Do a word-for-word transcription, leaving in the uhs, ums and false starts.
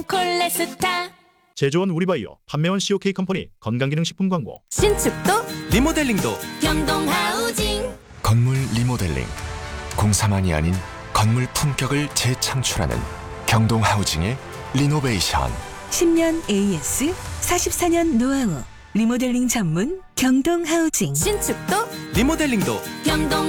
콜레스타. 제조원 우리바이오, 판매원 씨오케이 컴퍼니 건강기능식품 광고. 신축도 리모델링도 경동하우징. 건물 리모델링, 공사만이 아닌 건물 품격을 재창출하는 경동하우징의 리노베이션. 십 년 에이에스, 사십사 년 노하우, 리모델링 전문 경동하우징. 신축도 리모델링도 경동